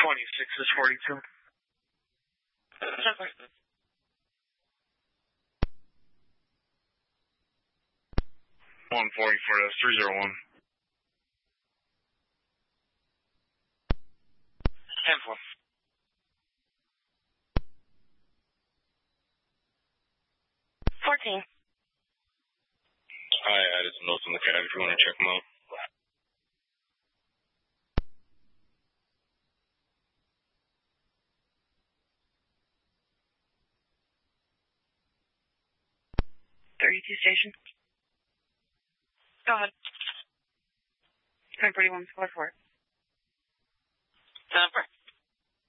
26 is 42. 144 is 301. 10-4. I added some notes on the cab if you want to check them out. Station. Go ahead. 1041, score for it. 10-4.